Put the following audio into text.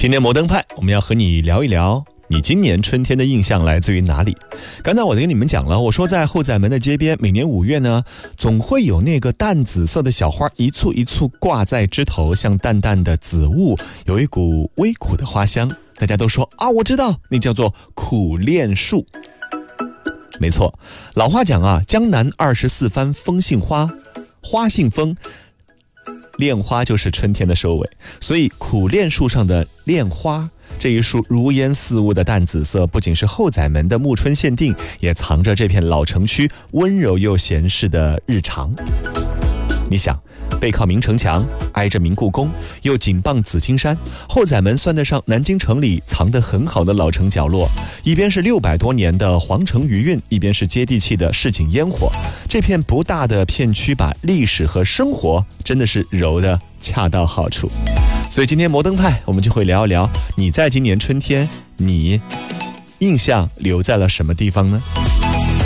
今天摩登派，我们要和你聊一聊你今年春天的印象来自于哪里。刚才我跟你们讲了，我说在后宰门的街边，每年5月呢，总会有那个淡紫色的小花一簇一簇挂在枝头，像淡淡的紫雾，有一股微苦的花香。大家都说啊，我知道，那叫做苦楝树。没错，老话讲啊，江南24番风信花，花信风，恋花就是春天的收尾，所以苦楝树上的恋花这一束如烟似雾的淡紫色，不仅是后宰门的暮春限定，也藏着这片老城区温柔又闲适的日常。你想，背靠明城墙，挨着明故宫，又紧傍紫金山，后宰门算得上南京城里藏得很好的老城角落。一边是600多年的皇城余韵，一边是接地气的市井烟火。这片不大的片区把历史和生活真的是揉得恰到好处。所以今天摩登派我们就会聊一聊，你在今年春天，你印象留在了什么地方呢？